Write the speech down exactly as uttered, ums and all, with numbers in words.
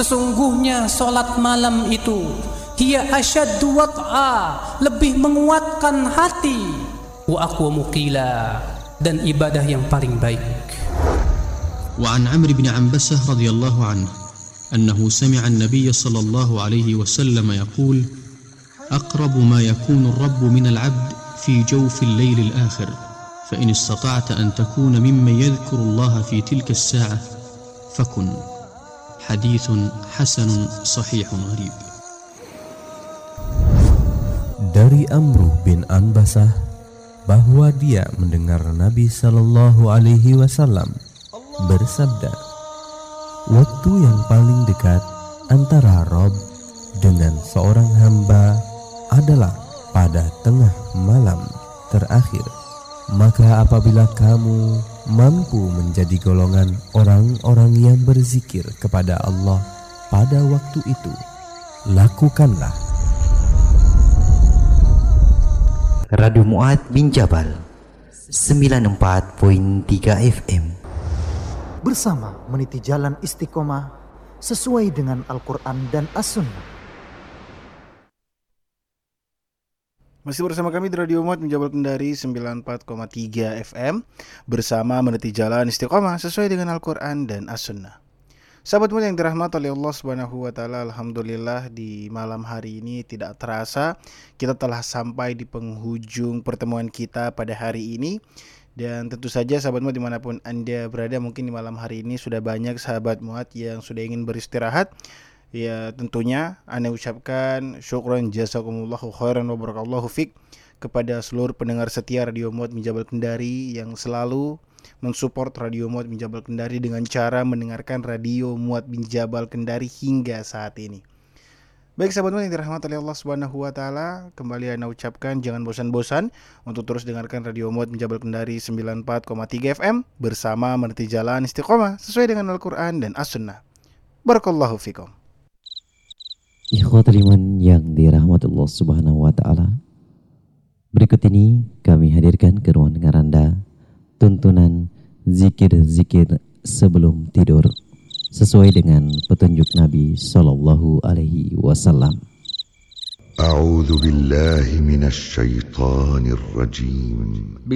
Sesungguhnya solat malam itu hiya asyaddu wat'a, lebih menguatkan hati, wa aqwamu qila, dan ibadah yang paling baik. Wa an Amr bin Ambasah radhiyallahu anhu annahu sami'a an-nabiy sallallahu alaihi wasallam yaqul aqrabu ma yakunu ar-rabb min al-'abd fi jawf al-layl al-akhir fa in istata'ta an takuna mimman yadhkuru Allah fi tilka as-sa'ah fakun. Hadithun hasanun sahihun gharib. Dari Amr bin Ambasah bahwa dia mendengar Nabi sallallahu alaihi wasallam bersabda, waktu yang paling dekat antara Rabb dengan seorang hamba adalah pada tengah malam terakhir. Maka apabila kamu mampu menjadi golongan orang-orang yang berzikir kepada Allah pada waktu itu, lakukanlah. Radio Mu'ad bin Jabal sembilan puluh empat koma tiga F M bersama meniti jalan istiqomah sesuai dengan Al-Quran dan As-Sunnah. Masih bersama kami di Radio Mu'ad bin Jabal Kendari sembilan puluh empat koma tiga F M bersama meniti jalan istiqomah sesuai dengan Al-Quran dan As-Sunnah. Sahabat Mu'ad yang dirahmati oleh Allah Subhanahu wa taala, alhamdulillah di malam hari ini tidak terasa kita telah sampai di penghujung pertemuan kita pada hari ini. Dan tentu saja sahabat Mu'ad dimanapun Anda berada, mungkin di malam hari ini sudah banyak sahabat Mu'ad yang sudah ingin beristirahat. Ya tentunya Anda ucapkan syukran jazakumullahu khairan wa barakallahu fik kepada seluruh pendengar setia Radio Mu'ad bin Jabal Kendari yang selalu mensupport Radio Mu'ad bin Jabal Kendari dengan cara mendengarkan Radio Mu'ad bin Jabal Kendari hingga saat ini. Baik sahabat Mu'ad yang dirahmati oleh Allah Subhanahu wa taala, kembali Anda ucapkan jangan bosan-bosan untuk terus dengarkan Radio Mu'ad bin Jabal Kendari sembilan puluh empat koma tiga F M bersama meniti jalan istiqomah sesuai dengan Al-Quran dan As-Sunnah. Barakallahu fikum. Ikhwatul iman yang dirahmati Allah Subhanahu wa taala, berikut ini kami hadirkan ke ruang dengar Anda tuntunan zikir-zikir sebelum tidur sesuai dengan petunjuk Nabi sallallahu alaihi wasallam. A'udzu billahi minasy syaithanir rajim.